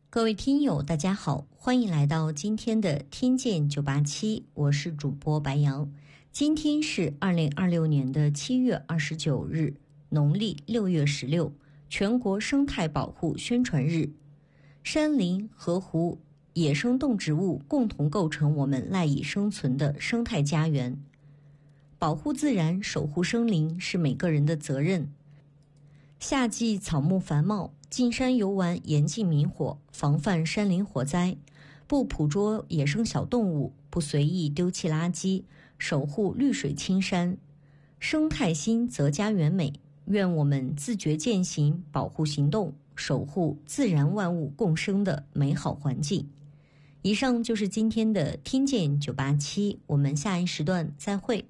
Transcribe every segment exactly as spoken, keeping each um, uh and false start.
各位听友大家好，欢迎来到今天的听见九八七，我是主播白杨。今天是二零二六年的七月二十九日，农历六月十六，全国生态保护宣传日。山林、河湖、野生动植物共同构成我们赖以生存的生态家园。保护自然、守护生灵是每个人的责任。夏季草木繁茂，进山游玩严禁明火，防范山林火灾，不捕捉野生小动物，不随意丢弃垃圾，守护绿水青山。生态新则家园美，愿我们自觉践行保护行动，守护自然万物共生的美好环境。以上就是今天的听见九八七，我们下一时段再会。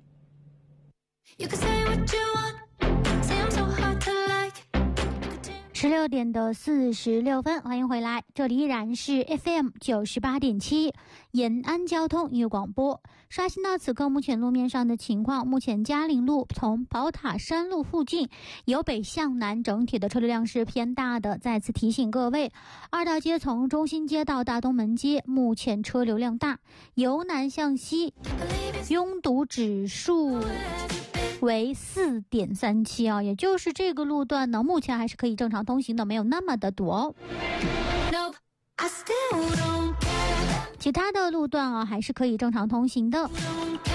十六点的四十六分，欢迎回来，这里依然是 F M 九十八点七延安交通音乐广播。刷新到此刻目前路面上的情况，目前嘉陵路从宝塔山路附近由北向南整体的车流量是偏大的，再次提醒各位，二大街从中心街到大东门街目前车流量大，由南向西拥堵指数为 四点三七 啊，也就是这个路段呢，目前还是可以正常通行的，没有那么的堵哦。其他的路段啊，还是可以正常通行的。